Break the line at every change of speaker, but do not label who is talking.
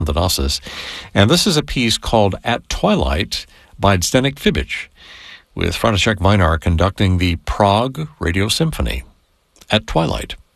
Thanasis. And this is a piece called At Twilight by Zdeněk Fibic, with František Mlynar conducting the Prague Radio Symphony. At Twilight.